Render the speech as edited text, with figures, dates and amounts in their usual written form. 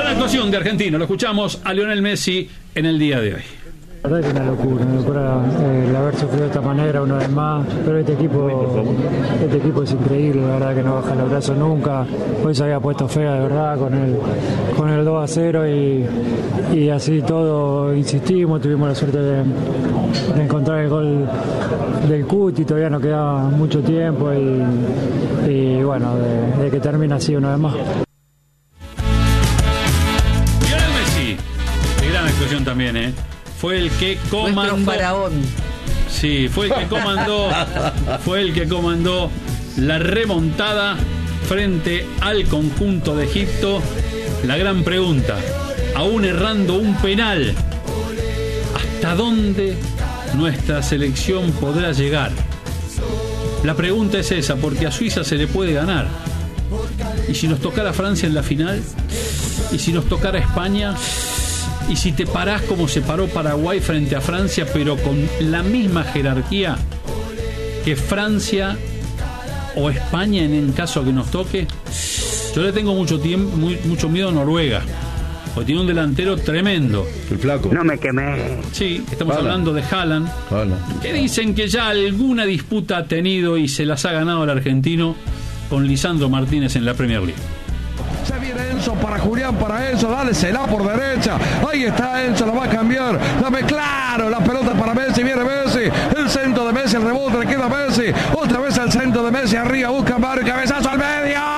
Gran actuación de Argentina. Lo escuchamos a Lionel Messi en el día de hoy. La verdad que una locura el haber sufrido de esta manera una vez más, pero este equipo es increíble, la verdad que no baja los brazos nunca. Hoy se había puesto fea de verdad con el 2-0 y así todo insistimos, tuvimos la suerte de encontrar el gol del Cuti, todavía nos quedaba mucho tiempo y bueno, de que termine así una vez más. Lionel Messi, qué gran actuación también, fue el que comandó. Nuestro faraón. Sí, fue el que comandó la remontada frente al conjunto de Egipto. La gran pregunta, aún errando un penal, ¿hasta dónde nuestra selección podrá llegar? La pregunta es esa, porque a Suiza se le puede ganar. ¿Y si nos tocara Francia en la final? ¿Y si nos tocara España? Y si te parás como se paró Paraguay frente a Francia, pero con la misma jerarquía que Francia o España en caso que nos toque, yo le tengo mucho miedo a Noruega, porque tiene un delantero tremendo. El flaco. No me quemé. Sí, estamos hablando de Haaland, que dicen que ya alguna disputa ha tenido y se las ha ganado el argentino con Lisandro Martínez en la Premier League. Se viene Enzo para Julián, para Enzo, dale, se la por derecha, ahí está Enzo, la va a cambiar, dame claro, la pelota para Messi, viene Messi, el centro de Messi, el rebote le queda a Messi, otra vez el centro de Messi, arriba, busca Mario, cabezazo al medio.